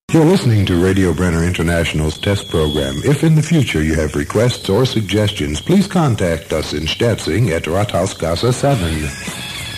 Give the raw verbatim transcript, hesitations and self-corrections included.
You're listening to Radio Brenner International's test program. If in the future you have requests or suggestions, please contact us in Stetzing at Rathausgasse seven.